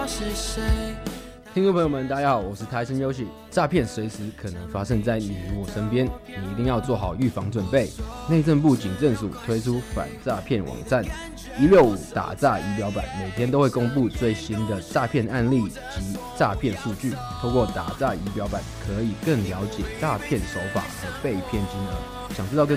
是谁？ 听众朋友们，大家好，我是台生优喜。诈骗随时可能发生在你我身边，你一定要做好预防准备。内政部警政署推出反诈骗网站165打诈仪表板，每天都会公布最新的诈骗案例及诈骗数据。透过打诈仪表板，可以更了解诈骗手法和被骗金额。想知道更